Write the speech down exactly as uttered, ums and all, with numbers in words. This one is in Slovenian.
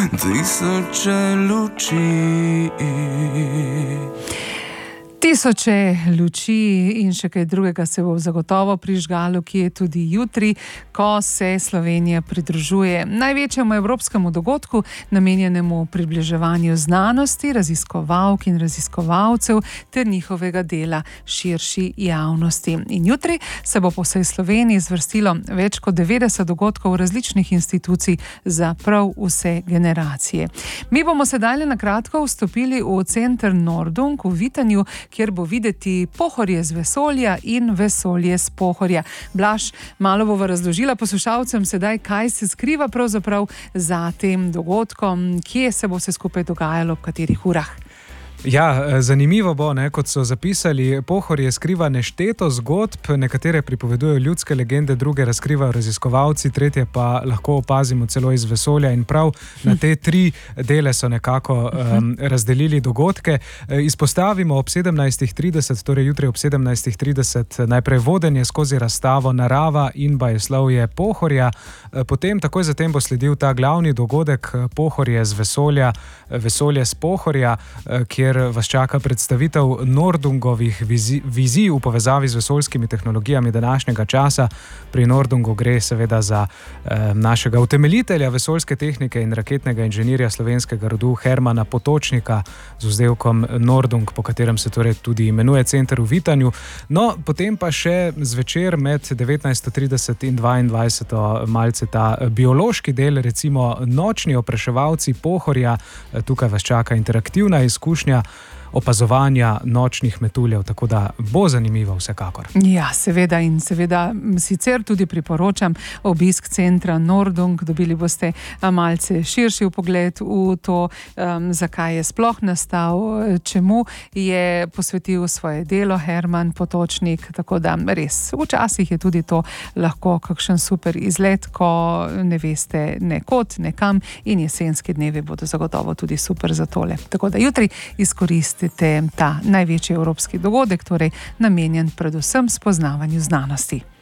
tisoče luči. Tisoče luči in še kaj drugega se bo zagotovo prižgalo, ki je tudi jutri, ko se Slovenija pridružuje največjemu evropskemu dogodku, namenjenemu približevanju znanosti, raziskovalk in raziskovalcev ter njihovega dela širši javnosti. In jutri se bo po vsej Sloveniji zvrstilo več kot devetdeset dogodkov različnih institucij za prav vse generacije. Mi bomo sedaj na kratko vstopili v center Nordung v Vitanju, kjer bo videti Pohorje z vesolja in vesolje z Pohorja. Blaž, malo bova razložila poslušalcem sedaj, kaj se skriva pravzaprav za tem dogodkom, kje se bo vse skupaj dogajalo, v katerih urah. Ja, zanimivo bo, ne, kot so zapisali, Pohorje skriva nešteto zgodb, nekatere pripovedujejo ljudske legende, druge razkrivajo raziskovalci, tretje pa lahko opazimo celo iz vesolja in prav na te tri dele so nekako um, razdelili dogodke. Izpostavimo ob sedemnajstih trideset, torej jutri ob sedemnajstih trideset, najprej vodenje skozi razstavo Narava in bajeslovje Pohorja, potem takoj zatem bo sledil ta glavni dogodek Pohorje z vesolja, vesolje z Pohorja, kjer vas čaka predstavitev Nordungovih vizij, vizij v povezavi z vesoljskimi tehnologijami današnjega časa. Pri Nordungu gre seveda za eh, našega utemeljitelja vesoljske tehnike in raketnega inženirja slovenskega rodu Hermana Potočnika z vzdevkom Nordung, po katerem se torej tudi imenuje center v Vitanju. No, potem pa še zvečer med devetnajsto trideset in dvaindvajset malce ta biološki del, recimo nočni opraševalci Pohorja. Tukaj vas čaka interaktivna izkušnja opazovanja nočnih metuljev, tako da bo zanimivo vsekakor. Ja, seveda in seveda sicer tudi priporočam obisk centra Nordung, dobili boste malce širši vpogled v to, um, zakaj je sploh nastal, čemu je posvetil svoje delo Herman Potočnik, tako da res, včasih je tudi to lahko kakšen super izlet, ko ne veste nekod, nekam in jesenski dnevi bodo zagotovo tudi super za tole. Tako da jutri izkoristite ta največji evropski dogodek, torej namenjen predvsem spoznavanju znanosti.